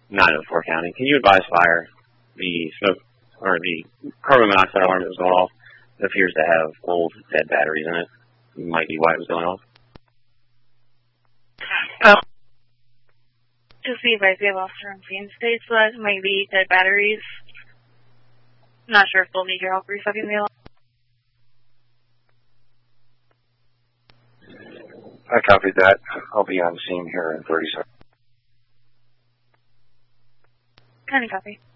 904 County. Can you advise fire? The smoke or the carbon monoxide alarm that was going off, it appears to have old dead batteries in it. It might be why it was going off. Just the advice we have officer on scene states that maybe dead batteries. Not sure if they'll need your help resetting the alarm. I copied that. I'll be on scene here in 30 seconds. Kind of copy.